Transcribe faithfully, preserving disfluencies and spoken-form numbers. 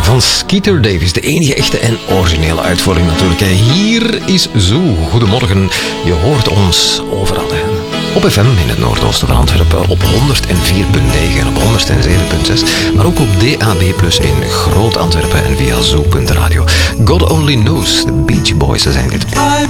van Skeeter Davis. De enige echte en originele uitvoering natuurlijk. Hier is Zo. Goedemorgen. Je hoort ons overal. Hè. Op F M in het noordoosten van Antwerpen op honderd vier komma negen en op honderd zeven komma zes. Maar ook op D A B plus in Groot Antwerpen en via zo punt radio. God Only Knows, de Beach Boys zijn dit.